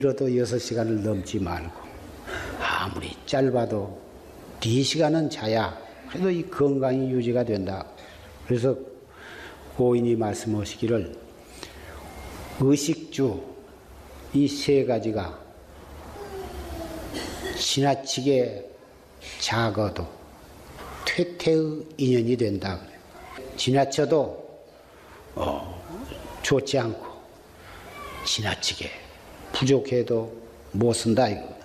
길어도 6시간을 넘지 말고 아무리 짧아도 4시간은 자야 그래도 이 건강이 유지가 된다. 그래서 고인이 말씀하시기를 의식주 이 세 가지가 지나치게 작아도 퇴퇴의 인연이 된다. 지나쳐도 좋지 않고 지나치게 부족해도 못 쓴다 이거.